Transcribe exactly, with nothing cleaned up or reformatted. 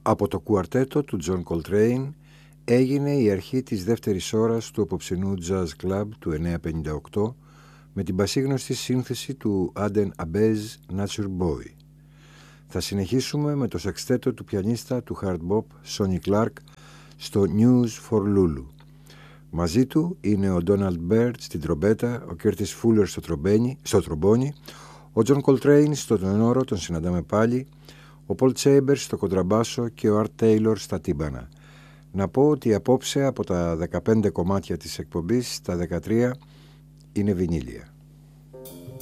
Από το κουαρτέτο του John Coltrane έγινε η αρχή της δεύτερης ώρας του απόψινού Jazz Club του εννιακόσια πενήντα οκτώ με την πασίγνωστη σύνθεση του Aden Abez Nature Boy. Θα συνεχίσουμε με το σεξτέτο του πιανίστα του hard bop Sonny Clark στο News for Lulu. Μαζί του είναι ο Donald Byrd στην τρομπέτα, ο Curtis Fuller στο, στο τρομπόνι, ο John Coltrane στο τενόρο, τον συναντάμε πάλι, ο Paul Chambers στο κοντραμπάσο και ο Art Taylor στα τύμπανα. Να πω ότι απόψε από τα δεκαπέντε κομμάτια της εκπομπής, τα δεκατρία είναι βινίλια.